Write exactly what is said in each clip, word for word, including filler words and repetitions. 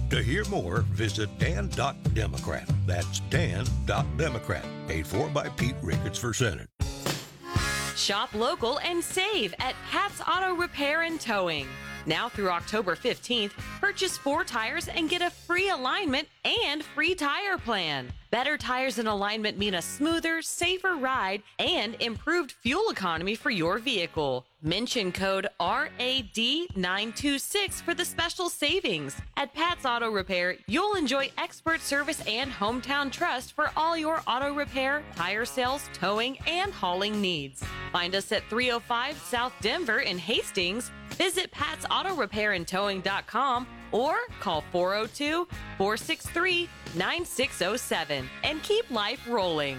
To hear more, visit dan dot democrat. That's dan dot democrat. Paid for by Pete Ricketts for Senate. Shop local and save at Pat's Auto Repair and Towing. Now through October fifteenth, purchase four tires and get a free alignment and free tire plan. Better tires and alignment mean a smoother, safer ride and improved fuel economy for your vehicle. Mention code R A D nine two six for the special savings. At Pat's Auto Repair, you'll enjoy expert service and hometown trust for all your auto repair, tire sales, towing, and hauling needs. Find us at three oh five South Denver in Hastings. Visit pats auto repair and towing dot com or call four oh two, four six three, nine six oh seven and keep life rolling.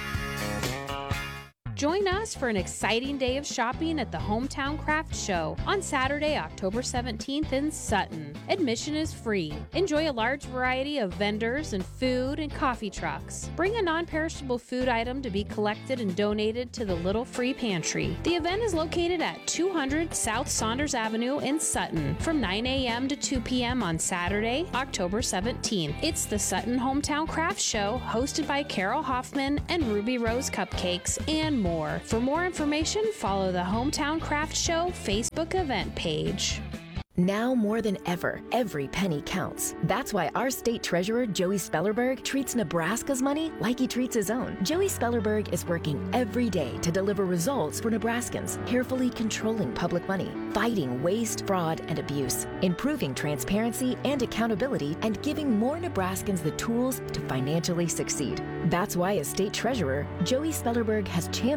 Join us for an exciting day of shopping at the Hometown Craft Show on Saturday, October seventeenth in Sutton. Admission is free. Enjoy a large variety of vendors and food and coffee trucks. Bring a non-perishable food item to be collected and donated to the Little Free Pantry. The event is located at two hundred South Saunders Avenue in Sutton from nine a.m. to two p.m. on Saturday, October seventeenth. It's the Sutton Hometown Craft Show hosted by Carol Hoffman and Ruby Rose Cupcakes and more. More. For more information, follow the Hometown Craft Show Facebook event page. Now more than ever, every penny counts. That's why our state treasurer, Joey Spellerberg, treats Nebraska's money like he treats his own. Joey Spellerberg is working every day to deliver results for Nebraskans, carefully controlling public money, fighting waste, fraud, and abuse, improving transparency and accountability, and giving more Nebraskans the tools to financially succeed. That's why as state treasurer, Joey Spellerberg has championed